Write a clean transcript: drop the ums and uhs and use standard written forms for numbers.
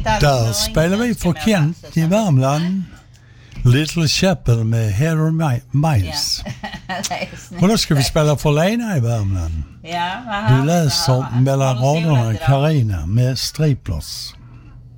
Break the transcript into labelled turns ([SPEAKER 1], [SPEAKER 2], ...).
[SPEAKER 1] Där spelar vi för Kent i Värmland. Little Chapel med Heather Miles. Och då ska vi spela för Lena i Värmland. Du läser mellan raderna Carina med Striplers.